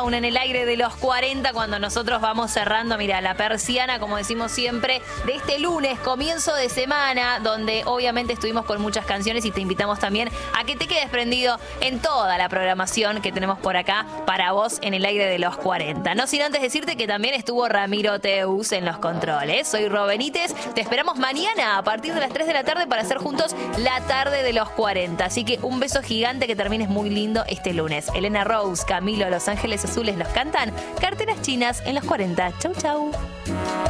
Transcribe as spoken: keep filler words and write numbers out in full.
countdown en el aire de los cuarenta cuando nosotros vamos cerrando, mira, la persiana, como decimos siempre, de este lunes, comienzo de semana, donde obviamente estuvimos con muchas canciones y te invitamos también a que te quedes prendido en toda la programación que tenemos por acá para vos en el aire de los cuarenta. No sin antes decirte que también estuvo Ramiro Teus en los controles. Soy Ro Benítez, te esperamos mañana a partir de las tres de la tarde para hacer juntos la tarde de los cuarenta. Así que un beso gigante, que termines muy lindo este lunes. Elena Rose, Camilo, Los Ángeles Azules nos cantan Carteras Chinas en los cuarenta. Chau, chau.